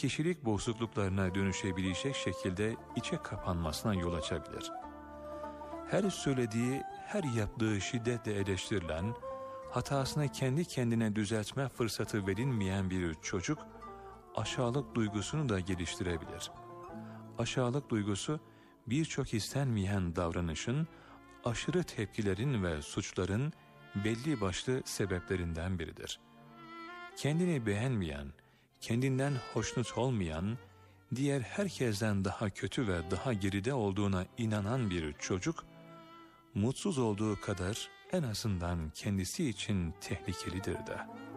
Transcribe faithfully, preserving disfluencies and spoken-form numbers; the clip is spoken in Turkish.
kişilik bozukluklarına dönüşebilecek şekilde içe kapanmasına yol açabilir. Her söylediği, her yaptığı şiddetle eleştirilen, hatasını kendi kendine düzeltme fırsatı verilmeyen bir çocuk, aşağılık duygusunu da geliştirebilir. Aşağılık duygusu, birçok istenmeyen davranışın, aşırı tepkilerin ve suçların belli başlı sebeplerinden biridir. Kendini beğenmeyen, kendinden hoşnut olmayan, diğer herkesten daha kötü ve daha geride olduğuna inanan bir çocuk, mutsuz olduğu kadar en azından kendisi için tehlikelidir de.